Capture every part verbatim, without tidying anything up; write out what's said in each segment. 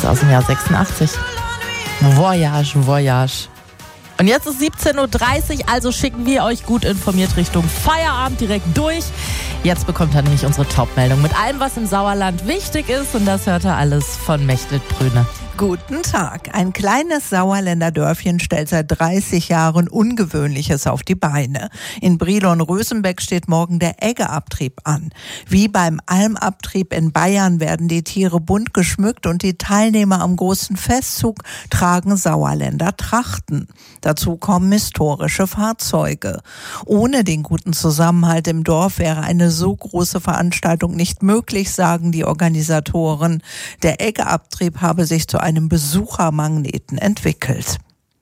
aus dem Jahr sechsundachtzig. Voyage, Voyage. Und jetzt ist siebzehn Uhr dreißig, also schicken wir euch gut informiert Richtung Feierabend direkt durch. Jetzt bekommt er nämlich unsere Top-Meldung mit allem, was im Sauerland wichtig ist. Und das hört er alles von Mechthild Brüne. Guten Tag. Ein kleines Sauerländer Dörfchen stellt seit dreißig Jahren Ungewöhnliches auf die Beine. In Brilon-Rösenbeck steht morgen der Eggeabtrieb an. Wie beim Almabtrieb in Bayern werden die Tiere bunt geschmückt und die Teilnehmer am großen Festzug tragen Sauerländer Trachten. Dazu kommen historische Fahrzeuge. Ohne den guten Zusammenhalt im Dorf wäre eine so große Veranstaltung nicht möglich, sagen die Organisatoren. Der Eggeabtrieb habe sich zu einem Besuchermagneten entwickelt.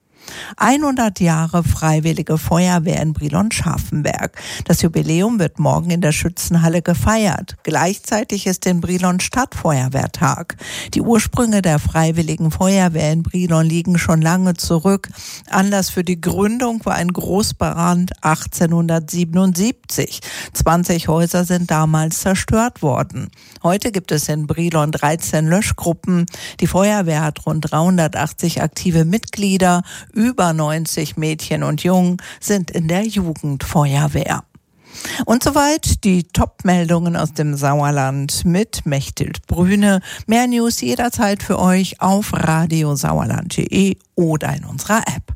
hundert Jahre Freiwillige Feuerwehr in Brilon-Scharfenberg. Das Jubiläum wird morgen in der Schützenhalle gefeiert. Gleichzeitig ist in Brilon Stadtfeuerwehrtag. Die Ursprünge der Freiwilligen Feuerwehr in Brilon liegen schon lange zurück. Anlass für die Gründung war ein Großbrand achtzehnhundertsiebenundsiebzig. zwanzig Häuser sind damals zerstört worden. Heute gibt es in Brilon dreizehn Löschgruppen. Die Feuerwehr hat rund dreihundertachtzig aktive Mitglieder. Über neunzig Mädchen und Jungen sind in der Jugendfeuerwehr. Und soweit die Top-Meldungen aus dem Sauerland mit Mechthild Brüne. Mehr News jederzeit für euch auf radiosauerland punkt de oder in unserer App.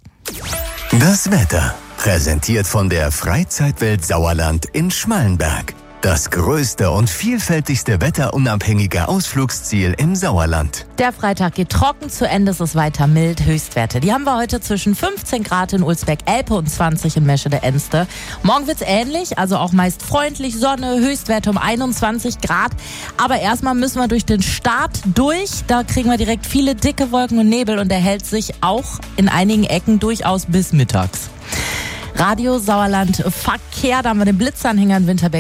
Das Wetter, präsentiert von der Freizeitwelt Sauerland in Schmallenberg. Das größte und vielfältigste wetterunabhängige Ausflugsziel im Sauerland. Der Freitag geht trocken zu Ende, es ist weiter mild. Höchstwerte, die haben wir heute zwischen fünfzehn Grad in Ulsbeck-Elpe und zwanzig in Meschede-Enste. Morgen wird's ähnlich, also auch meist freundlich, Sonne, Höchstwerte um einundzwanzig Grad. Aber erstmal müssen wir durch den Start durch. Da kriegen wir direkt viele dicke Wolken und Nebel und der hält sich auch in einigen Ecken durchaus bis mittags. Radio Sauerland Verkehr, da haben wir den Blitzanhänger in Winterberg.